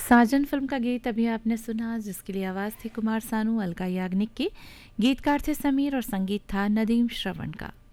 साजन film का गीत अभी आपने सुना, जिसके लिए आवाज़ थी कुमार सानू, अलका याग्निक की। गीतकार थे समीर और संगीत था नदीम श्रवण का।